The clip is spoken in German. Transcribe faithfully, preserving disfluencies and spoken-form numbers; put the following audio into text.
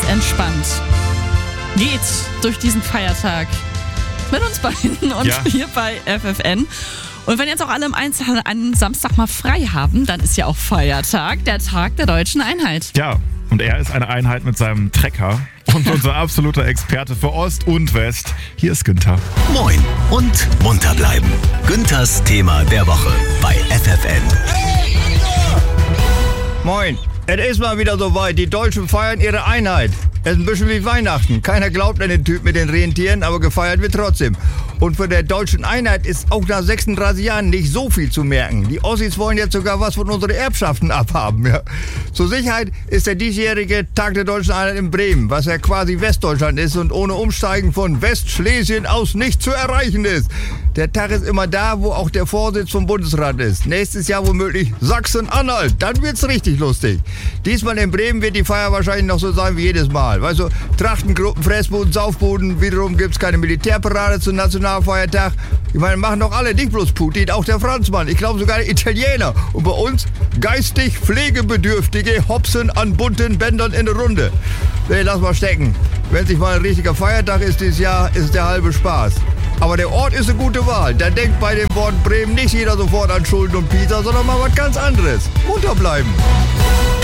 entspannt geht durch diesen Feiertag mit uns beiden und Ja. hier bei F F N. Und wenn jetzt auch alle im Einzelnen einen Samstag mal frei haben, dann ist ja auch Feiertag, der Tag der deutschen Einheit. Ja, und er ist eine Einheit mit seinem Trecker und unser absoluter Experte für Ost und West. Hier ist Günther. Moin und munter bleiben. Günthers Thema der Woche bei F F N. Moin, es ist mal wieder soweit. Die Deutschen feiern ihre Einheit. Es ist ein bisschen wie Weihnachten. Keiner glaubt an den Typ mit den Rentieren, aber gefeiert wird trotzdem. Und für der deutschen Einheit ist auch nach sechsunddreißig Jahren nicht so viel zu merken. Die Ossis wollen jetzt sogar was von unseren Erbschaften abhaben. Ja. Zur Sicherheit ist der diesjährige Tag der deutschen Einheit in Bremen, was ja quasi Westdeutschland ist und ohne Umsteigen von Westschlesien aus nicht zu erreichen ist. Der Tag ist immer da, wo auch der Vorsitz vom Bundesrat ist. Nächstes Jahr womöglich Sachsen-Anhalt. Dann wird's richtig lustig. Diesmal in Bremen wird die Feier wahrscheinlich noch so sein wie jedes Mal. Weißt du, Trachtengruppen, Fressbuden, Saufbuden. Wiederum gibt's keine Militärparade zum Nationalfeiertag. Ich meine, machen doch alle, nicht bloß Putin, auch der Franzmann. Ich glaube sogar der Italiener. Und bei uns geistig Pflegebedürftige hopsen an bunten Bändern in der Runde. Nee, lass mal stecken. Wenn es nicht mal ein richtiger Feiertag ist dieses Jahr, ist es der halbe Spaß. Aber der Ort ist eine gute Wahl. Da denkt bei dem Wort Bremen nicht jeder sofort an Schulden und Pizza, sondern mal was ganz anderes. Munter bleiben.